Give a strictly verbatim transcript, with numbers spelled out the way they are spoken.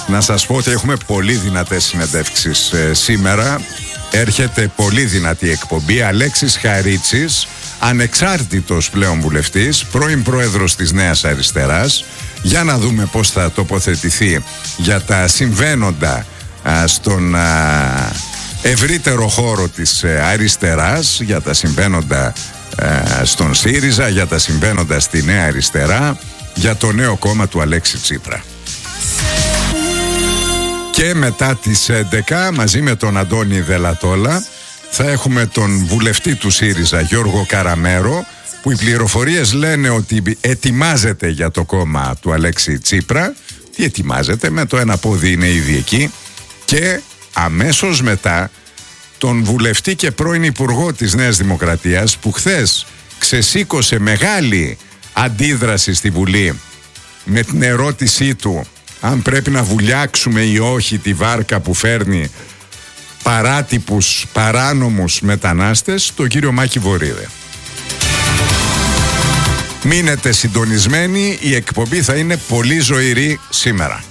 Να σας πω ότι έχουμε πολύ δυνατές συνεντεύξεις ε, σήμερα. Έρχεται πολύ δυνατή εκπομπή. Αλέξης Χαρίτσης, ανεξάρτητος πλέον βουλευτής, πρώην πρόεδρος της Νέας Αριστεράς. Για να δούμε πώς θα τοποθετηθεί για τα συμβαίνοντα α, στον α, ευρύτερο χώρο της α, αριστεράς, για τα συμβαίνοντα α, στον ΣΥΡΙΖΑ, για τα συμβαίνοντα στη Νέα Αριστερά, για το νέο κόμμα του Αλέξη Τσίπρα. Και μετά τις έντεκα, μαζί με τον Αντώνη Δελατόλα, θα έχουμε τον βουλευτή του ΣΥΡΙΖΑ Γιώργο Καραμέρο, που οι πληροφορίες λένε ότι ετοιμάζεται για το κόμμα του Αλέξη Τσίπρα. Τι ετοιμάζεται, με το ένα πόδι είναι ήδη εκεί. Και αμέσως μετά τον βουλευτή και πρώην υπουργό της Νέας Δημοκρατίας, που χθες ξεσήκωσε μεγάλη αντίδραση στη Βουλή με την ερώτησή του αν πρέπει να βουλιάξουμε ή όχι τη βάρκα που φέρνει παράτυπους, παράνομους μετανάστες, τον κύριο Μάκη Βορίδε. Μείνετε συντονισμένοι, η εκπομπή θα είναι πολύ ζωηρή σήμερα.